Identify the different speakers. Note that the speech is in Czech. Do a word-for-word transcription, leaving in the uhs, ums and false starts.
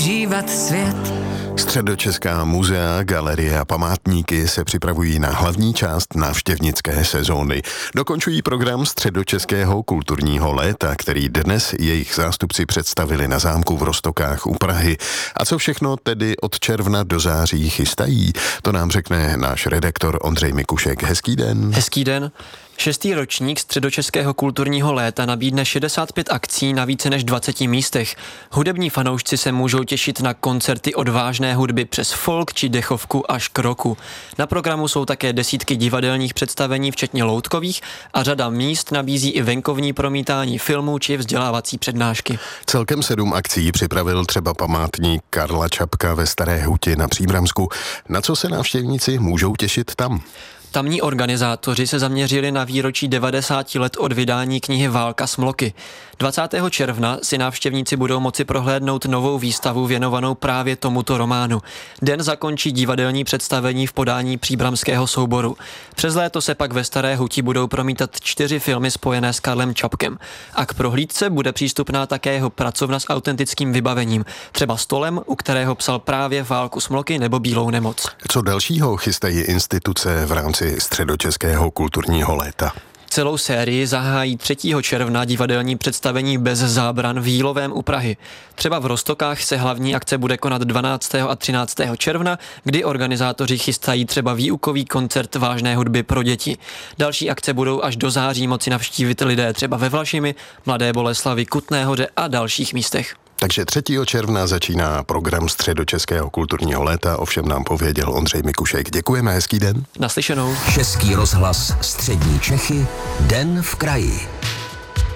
Speaker 1: užívat svět.
Speaker 2: Středočeská muzea, galerie a památníky se připravují na hlavní část návštěvnické sezóny. Dokončují program Středočeského kulturního léta, který dnes jejich zástupci představili na zámku v Roztokách u Prahy. A co všechno tedy od června do září chystají, to nám řekne náš redaktor Ondřej Mikušek. Hezký den.
Speaker 3: Hezký den. Šestý ročník Středočeského kulturního léta nabídne šedesát pět akcí na více než dvaceti místech. Hudební fanoušci se můžou těšit na koncerty od vážné hudby přes folk či dechovku až k rocku. Na programu jsou také desítky divadelních představení, včetně loutkových, a řada míst nabízí i venkovní promítání filmů či vzdělávací přednášky.
Speaker 2: Celkem sedm akcí připravil třeba památník Karla Čapka ve Staré Huti na Příbramsku. Na co se návštěvníci můžou těšit tam?
Speaker 3: Tamní organizátoři se zaměřili na výročí devadesáti let od vydání knihy Válka smloky. dvacátého června si návštěvníci budou moci prohlédnout novou výstavu věnovanou právě tomuto románu. Den zakončí divadelní představení v podání příbramského souboru. Přes léto se pak ve Staré Huti budou promítat čtyři filmy spojené s Karlem Čapkem. A k prohlídce bude přístupná také jeho pracovna s autentickým vybavením, třeba stolem, u kterého psal právě Válku smloky nebo Bílou nemoc.
Speaker 2: Co dalšího chystají instituce v rámci Středočeského kulturního léta?
Speaker 3: Celou sérii zahájí třetího června divadelní představení Bez zábran v Jílovém u Prahy. Třeba v Roztokách se hlavní akce bude konat dvanáctého a třináctého června, kdy organizátoři chystají třeba výukový koncert vážné hudby pro děti. Další akce budou až do září moci navštívit lidé třeba ve Vlašimi, Mladé Boleslavi, Kutné Hoře a dalších místech.
Speaker 2: Takže třetího června začíná program Středočeského kulturního léta, ovšem nám pověděl Ondřej Mikušek. Děkujeme, hezký den.
Speaker 3: Naslyšenou.
Speaker 4: Český rozhlas Střední Čechy, Den v kraji.